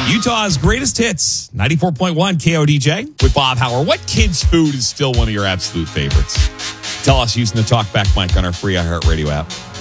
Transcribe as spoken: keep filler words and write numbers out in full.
Utah's greatest hits, ninety-four point one K O D J with Bob Howard. What kids' food is still one of your absolute favorites? Tell us using the TalkBack mic on our free iHeartRadio app.